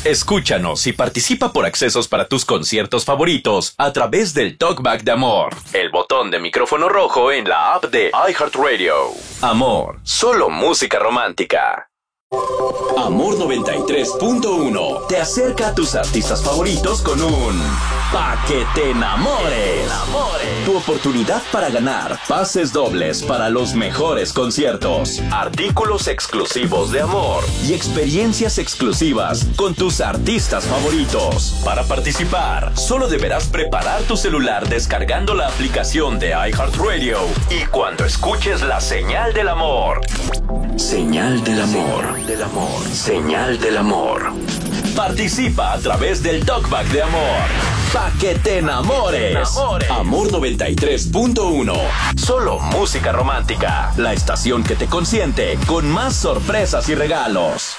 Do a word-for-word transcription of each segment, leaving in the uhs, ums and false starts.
Escúchanos y participa por accesos para tus conciertos favoritos a través del Talkback de Amor, el botón de micrófono rojo en la app de iHeartRadio. Amor, solo música romántica. Amor noventa y tres punto uno te acerca a tus artistas favoritos con un Pa' que te enamores. Tu oportunidad para ganar pases dobles para los mejores conciertos, artículos exclusivos de Amor y experiencias exclusivas con tus artistas favoritos. Para participar, solo deberás preparar tu celular descargando la aplicación de iHeartRadio y cuando escuches la señal del amor. Señal del amor. Del amor. Señal del amor. Participa a través del Talkback de Amor. Pa' que te enamores. enamores. Amor noventa y tres punto uno. Solo música romántica. La estación que te consiente con más sorpresas y regalos.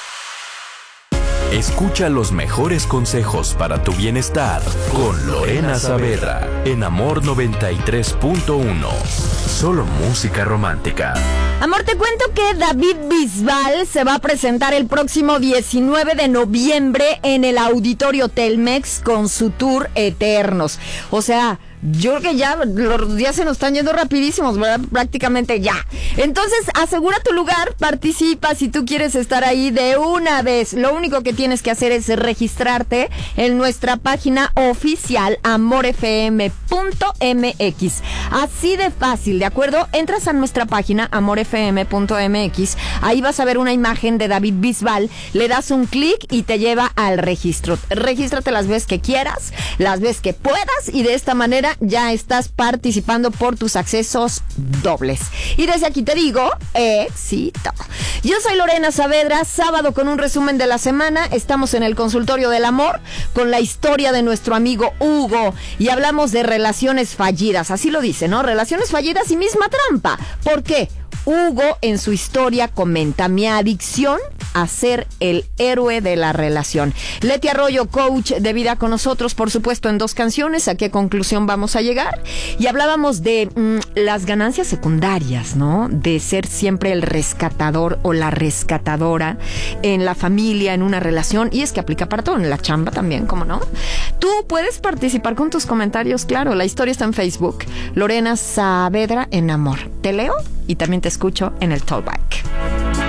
Escucha los mejores consejos para tu bienestar con Lorena Saavedra en Amor noventa y tres punto uno. Solo música romántica. Amor, te cuento que David Bisbal se va a presentar el próximo diecinueve de noviembre en el Auditorio Telmex con su tour Eternos. O sea, yo creo que ya los días se nos están yendo rapidísimos, ¿verdad? Prácticamente ya. Entonces, asegura tu lugar, participa si tú quieres estar ahí de una vez. Lo único que tienes que hacer es registrarte en nuestra página oficial amor f m punto m x. Así de fácil, ¿de acuerdo? Entras a nuestra página amor f m punto m x, ahí vas a ver una imagen de David Bisbal, le das un clic y te lleva al registro. Regístrate las veces que quieras, las veces que puedas y de esta manera ya estás participando por tus accesos dobles. Y desde aquí te digo, éxito. Yo soy Lorena Saavedra, sábado con un resumen de la semana. Estamos en el consultorio del amor con la historia de nuestro amigo Hugo y hablamos de relaciones fallidas, así lo dice, ¿no? Relaciones fallidas y misma trampa. ¿Por qué? Hugo en su historia comenta: mi adicción a ser el héroe de la relación. Leti Arroyo, coach de vida con nosotros, por supuesto, en dos canciones. ¿A qué conclusión vamos a llegar? Y hablábamos de mmm, las ganancias secundarias, ¿no? De ser siempre el rescatador o la rescatadora en la familia, en una relación. Y es que aplica para todo, en la chamba también, ¿cómo no? Tú puedes participar con tus comentarios, claro. La historia está en Facebook. Lorena Saavedra en Amor. Te leo y también te escucho en el Talkback.